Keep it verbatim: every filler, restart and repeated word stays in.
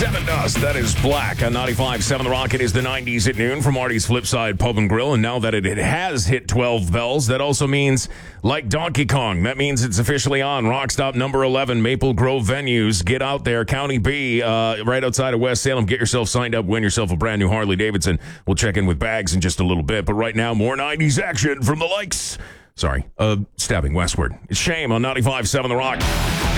Seven Dust, that is Black on ninety-five point seven The Rock. It is the nineties at noon from Marty's Flipside Pub and Grill. And now that it, it has hit twelve bells, that also means, like Donkey Kong, that means it's officially on. Rock Stop number eleven, Maple Grove Venues. Get out there, County B, uh, right outside of West Salem. Get yourself signed up, win yourself a brand new Harley Davidson. We'll check in with bags in just a little bit. But right now, more nineties action from the likes. Sorry, uh, stabbing westward. It's Shame on ninety-five point seven The Rock.